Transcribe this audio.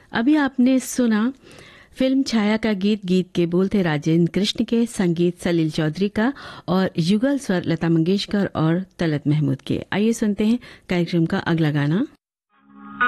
अभी आपने सुना फिल्म छाया का गीत के बोल थे राजेंद्र कृष्ण के, संगीत सलील चौधरी का और युगल स्वर लता मंगेशकर और तलत महमूद के। आइए सुनते हैं कार्यक्रम का अगला गाना।